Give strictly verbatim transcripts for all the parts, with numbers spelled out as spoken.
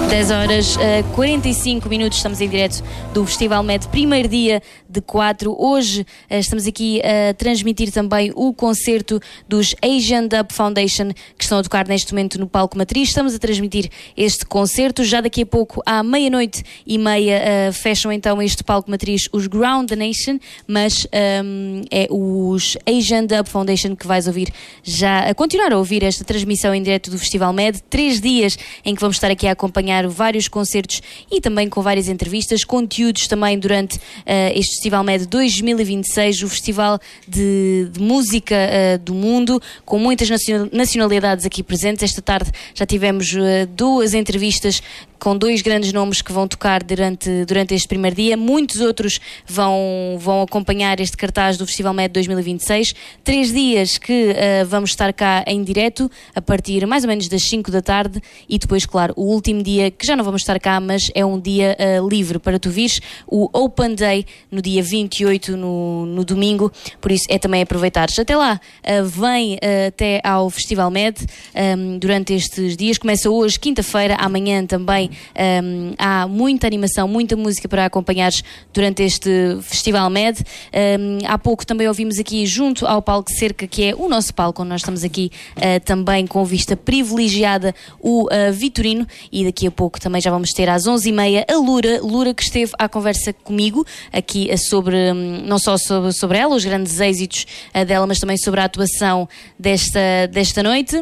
dez horas uh, quarenta e cinco minutos, estamos em direto do Festival Med, primeiro dia de quatro. Hoje uh, estamos aqui a transmitir também o concerto dos Asian Dub Foundation, que estão a tocar neste momento no palco matriz. Estamos a transmitir este concerto. Já daqui a pouco, à meia-noite e meia, uh, fecham então este palco matriz os Ground the Nation, mas um, é os Asian Dub Foundation que vais ouvir já, a continuar a ouvir esta transmissão em direto do Festival Med. Três dias em que vamos estar aqui a acompanhar vários concertos e também com várias entrevistas, conteúdos também durante uh, este Festival Med dois mil e vinte e seis, o festival de, de música uh, do mundo, com muitas nacionalidades aqui presentes. Esta tarde já tivemos uh, duas entrevistas com dois grandes nomes que vão tocar durante, durante este primeiro dia. Muitos outros vão, vão acompanhar este cartaz do Festival Med dois mil e vinte e seis. Três dias que uh, vamos estar cá em direto, a partir mais ou menos das cinco da tarde, e depois, claro, o último dia, que já não vamos estar cá, mas é um dia uh, livre para tu vires, o Open Day, no dia vinte e oito, no, no domingo, por isso é também aproveitares. Até lá, uh, vem uh, até ao Festival Med um, durante estes dias. Começa hoje, quinta-feira, amanhã também um, há muita animação, muita música para acompanhares durante este Festival Med. Um, há pouco também ouvimos aqui junto ao palco Cerca, que é o nosso palco, onde nós estamos aqui uh, também com vista privilegiada, o uh, Vitorino, e daqui a pouco também já vamos ter às onze e meia a Lura, Lura que esteve à conversa comigo aqui uh, sobre, um, não só sobre, sobre ela, os grandes êxitos uh, dela, mas também sobre a atuação desta, desta noite.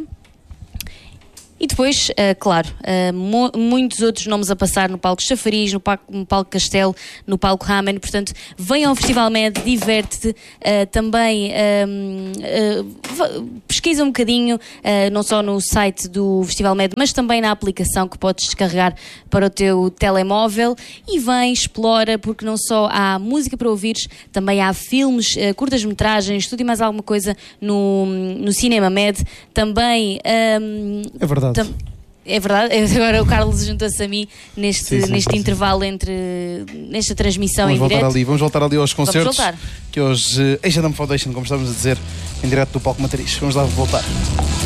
E depois, uh, claro, uh, mu muitos outros nomes a passar no palco Chafariz, no palco, no palco Castelo, no palco Ramen. Portanto, venham ao Festival Med, diverte-te. Uh, também uh, uh, pesquisa um bocadinho, uh, não só no site do Festival Med, mas também na aplicação que podes descarregar para o teu telemóvel. E vem, explora, porque não só há música para ouvires, também há filmes, uh, curtas-metragens, tudo e mais alguma coisa no, no Cinema Med. Também... Um, é verdade. É verdade, agora o Carlos juntou-se a mim neste, sim, sim, neste intervalo entre nesta transmissão vamos em voltar direto. ali, vamos voltar ali aos concertos. Vamos voltar. Que hoje Asian Dub Foundation, como estávamos a dizer, em direto do palco matriz. Vamos lá voltar.